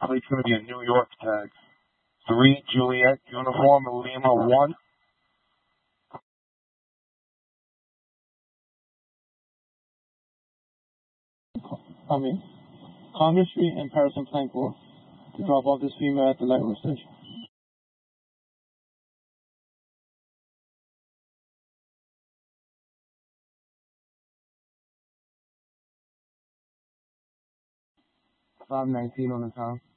plate's going to be a New York tag. 3 Juliet uniform Lima 1. Congress Street and Patterson Plank Wharf to drop off this female at the Lightweight station. $5.19 on the time.